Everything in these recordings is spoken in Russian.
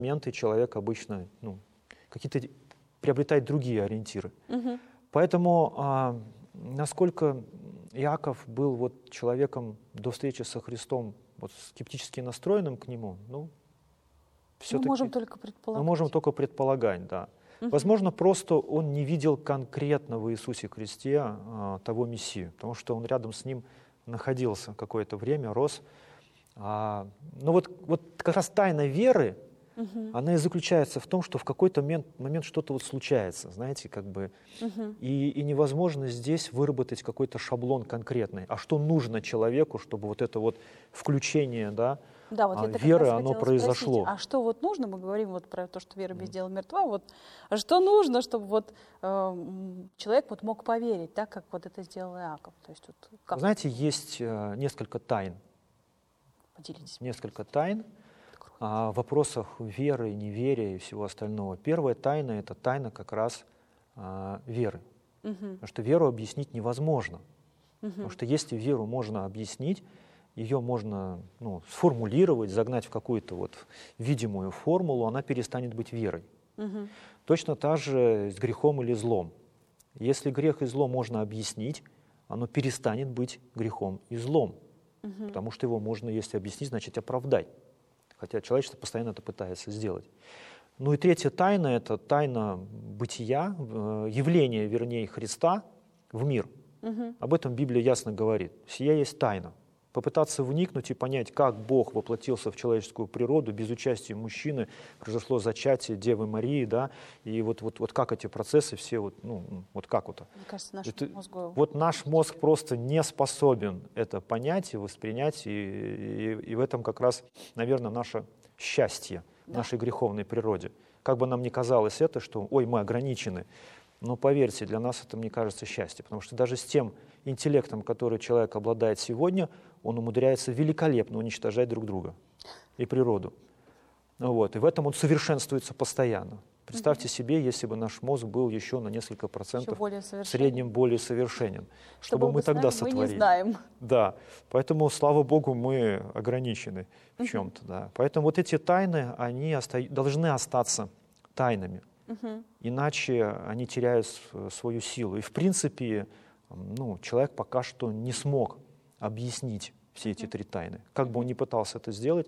моменты человек обычно какие-то приобретает другие ориентиры. Поэтому насколько Иаков был вот человеком до встречи со Христом вот, скептически настроенным к нему, все-таки мы можем только предполагать, да. Возможно, просто он не видел конкретно в Иисусе Христе того Мессию, потому что он рядом с ним находился какое-то время, рос. Но вот как раз тайна веры, она и заключается в том, что в какой-то момент что-то вот случается, знаете, как бы, и невозможно здесь выработать какой-то шаблон конкретный. А что нужно человеку, чтобы вот это вот включение, веры, оно произошло? А что вот нужно, мы говорим вот про то, что вера без дела мертва, вот, а что нужно, чтобы вот человек вот мог поверить, так как вот это сделал Иаков? То есть, вот, как? Знаете, есть несколько тайн. Поделитесь. Несколько тайн в вопросах веры, неверия и всего остального. Первая тайна — это тайна как раз веры. Потому что веру объяснить невозможно. Потому что если веру можно объяснить, ее можно сформулировать, загнать в какую-то вот видимую формулу, она перестанет быть верой. Точно так же с грехом или злом. Если грех и зло можно объяснить, оно перестанет быть грехом и злом. Потому что его можно, если объяснить, значит оправдать. Хотя человечество постоянно это пытается сделать. Ну и третья тайна — это тайна бытия, явления, вернее, Христа в мир. Об этом Библия ясно говорит. Сия есть тайна. Попытаться вникнуть и понять, как Бог воплотился в человеческую природу, без участия мужчины, произошло зачатие Девы Марии, да, и вот как эти процессы все, вот как вот. Мне кажется, вот наш мозг просто не способен это понять и воспринять, и в этом как раз, наверное, наше счастье в нашей греховной природе. Как бы нам ни казалось это, что, мы ограничены, но поверьте, для нас это, мне кажется, счастье, потому что даже с тем интеллектом, который человек обладает сегодня, он умудряется великолепно уничтожать друг друга и природу. И в этом он совершенствуется постоянно. Представьте себе, если бы наш мозг был еще на несколько процентов в среднем более совершенен. Что бы мы тогда сотворили? Мы не знаем. Да, поэтому, слава Богу, мы ограничены в чем-то. Да. Поэтому вот эти тайны, они должны остаться тайнами. Иначе они теряют свою силу. И в принципе, человек пока что не смог объяснить все эти три тайны. Как бы он ни пытался это сделать,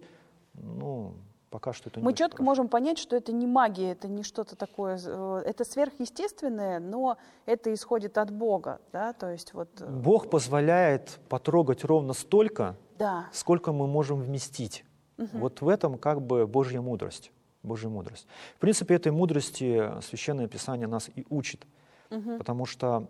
пока что это не Мы четко можем понять, что это не магия, это не что-то такое, это сверхъестественное, но это исходит от Бога, да, то есть вот. Бог позволяет потрогать ровно столько, сколько мы можем вместить. Вот в этом как бы Божья мудрость. Божья мудрость. В принципе, этой мудрости Священное Писание нас и учит, потому что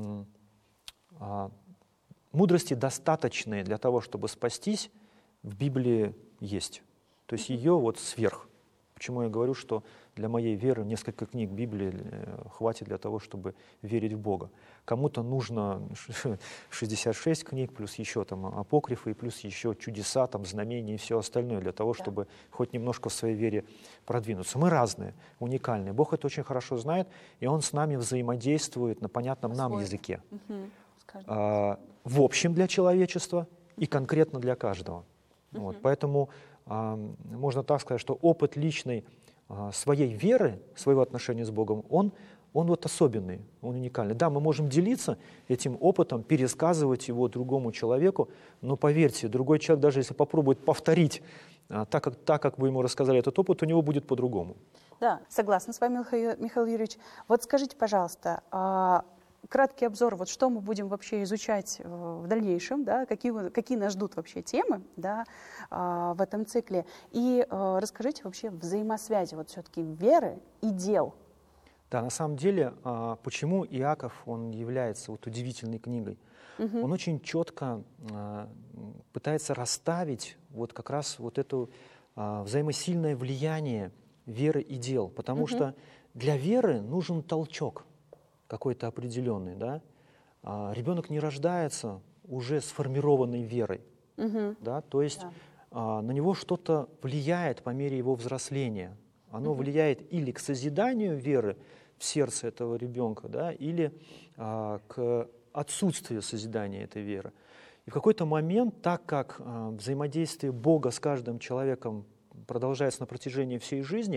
мудрости, достаточные для того, чтобы спастись, в Библии есть. То есть ее вот сверх. Почему я говорю, что для моей веры несколько книг Библии хватит для того, чтобы верить в Бога. Кому-то нужно 66 книг, плюс еще там апокрифы, плюс еще чудеса, там, знамения и все остальное, для того, чтобы хоть немножко в своей вере продвинуться. Мы разные, уникальные. Бог это очень хорошо знает, и Он с нами взаимодействует на понятном нам языке. В общем для человечества и конкретно для каждого. Поэтому можно так сказать, что опыт личной своей веры, своего отношения с Богом, он вот особенный, он уникальный. Да, мы можем делиться этим опытом, пересказывать его другому человеку, но поверьте, другой человек, даже если попробует повторить так, как вы ему рассказали этот опыт, у него будет по-другому. Да, согласна с вами, Михаил Юрьевич. Вот скажите, пожалуйста, краткий обзор, вот что мы будем вообще изучать в дальнейшем, да, какие нас ждут вообще темы, да, в этом цикле. И расскажите вообще взаимосвязи вот все-таки веры и дел. Да, на самом деле, почему Иаков, он является вот удивительной книгой? Он очень четко пытается расставить вот как раз вот это взаимосильное влияние веры и дел, потому что для веры нужен толчок какой-то определенный, да? Ребенок не рождается уже сформированной верой, да? То есть на него что-то влияет по мере его взросления. Оно влияет или к созиданию веры в сердце этого ребенка, да, или к отсутствию созидания этой веры. И в какой-то момент, так как взаимодействие Бога с каждым человеком продолжается на протяжении всей жизни,